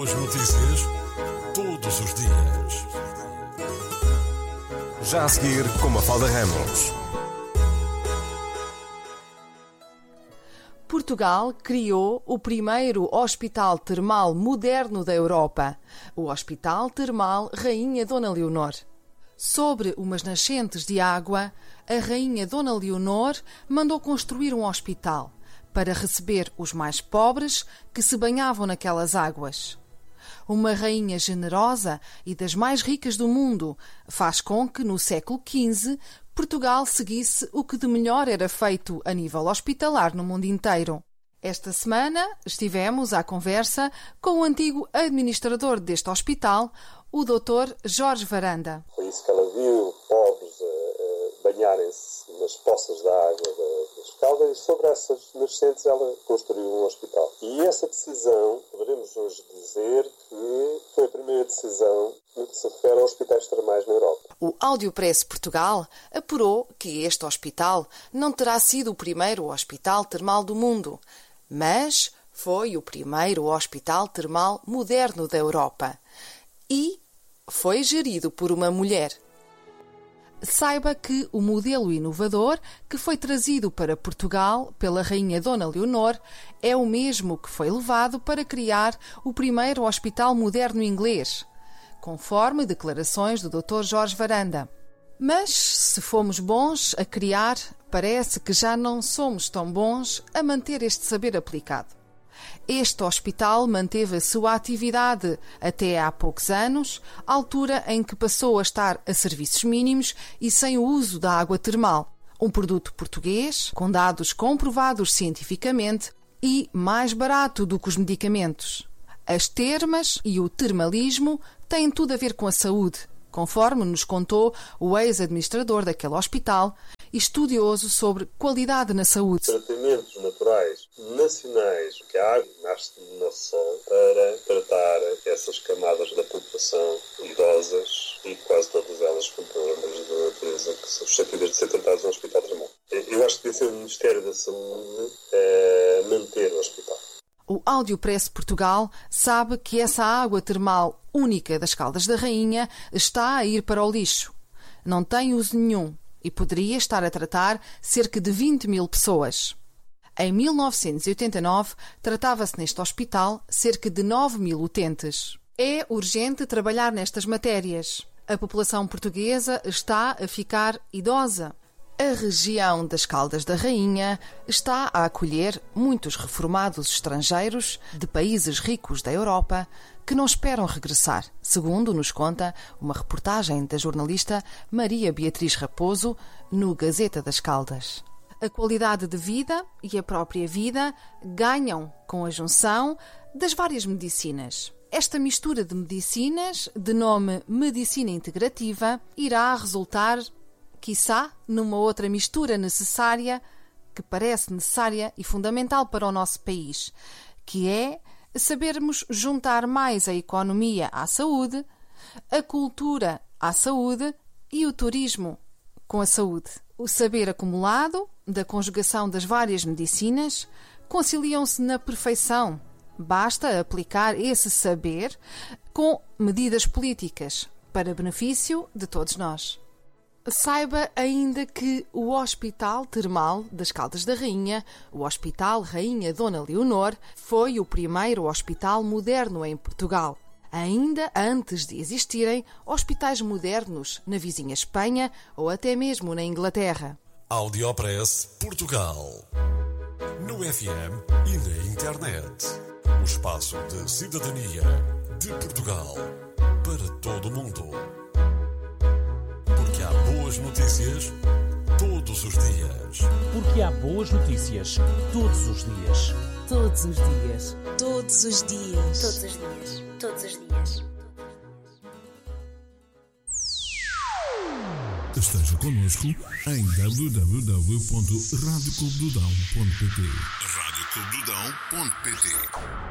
Boas notícias todos os dias. Já a seguir com Mafalda Ramos. Portugal criou o primeiro hospital termal moderno da Europa, o Hospital Termal Rainha Dona Leonor. Sobre umas nascentes de água, a Rainha Dona Leonor mandou construir um hospital para receber os mais pobres que se banhavam naquelas águas. Uma rainha generosa e das mais ricas do mundo faz com que, no século XV, Portugal seguisse o que de melhor era feito a nível hospitalar no mundo inteiro. Esta semana estivemos à conversa com o antigo administrador deste hospital, o Dr. Jorge Varanda. Foi isso que ela viu, pobres a banharem-se nas poças da água das Caldas, e sobre essas nascentes ela construiu um hospital. E essa decisão, poderemos hoje dizer que foi a primeira decisão no que se refere a hospitais termais na Europa. O Audiopress Portugal apurou que este hospital não terá sido o primeiro hospital termal do mundo, mas foi o primeiro hospital termal moderno da Europa e foi gerido por uma mulher. Saiba que o modelo inovador que foi trazido para Portugal pela Rainha Dona Leonor é o mesmo que foi levado para criar o primeiro hospital moderno inglês, conforme declarações do Dr. Jorge Varanda. Mas, se fomos bons a criar, parece que já não somos tão bons a manter este saber aplicado. Este hospital manteve a sua atividade até há poucos anos, altura em que passou a estar a serviços mínimos e sem o uso da água termal. Um produto português, com dados comprovados cientificamente e mais barato do que os medicamentos. As termas e o termalismo têm tudo a ver com a saúde, conforme nos contou o ex-administrador daquele hospital e estudioso sobre qualidade na saúde. Tratamentos naturais nacionais, que a água nasce do nosso sol para tratar essas camadas da população idosas e quase todas elas com problemas de natureza que são suscetíveis de ser tratados no hospital termal. Eu acho que deve ser o Ministério da Saúde manter o hospital. O Audiopress Portugal sabe que essa água termal única das Caldas da Rainha está a ir para o lixo. Não tem uso nenhum e poderia estar a tratar cerca de 20 mil pessoas. Em 1989, tratava-se neste hospital cerca de 9 mil utentes. É urgente trabalhar nestas matérias. A população portuguesa está a ficar idosa. A região das Caldas da Rainha está a acolher muitos reformados estrangeiros de países ricos da Europa que não esperam regressar, segundo nos conta uma reportagem da jornalista Maria Beatriz Raposo no Gazeta das Caldas. A qualidade de vida e a própria vida ganham com a junção das várias medicinas. Esta mistura de medicinas, de nome Medicina Integrativa, irá resultar, quiçá, numa outra mistura necessária, que parece necessária e fundamental para o nosso país, que é sabermos juntar mais a economia à saúde, a cultura à saúde e o turismo com a saúde. O saber acumulado da conjugação das várias medicinas conciliam-se na perfeição. Basta aplicar esse saber com medidas políticas para benefício de todos nós. Saiba ainda que o Hospital Termal das Caldas da Rainha, o Hospital Rainha Dona Leonor, foi o primeiro hospital moderno em Portugal, ainda antes de existirem hospitais modernos na vizinha Espanha ou até mesmo na Inglaterra. Audiopress Portugal. No FM e na internet. O espaço de cidadania de Portugal para todo o mundo. Porque há boas notícias todos os dias. Porque há boas notícias todos os dias. Todos os dias. Todos os dias. Todos os dias. Todos os dias. Esteja connosco em www.radioclubedodão.pt.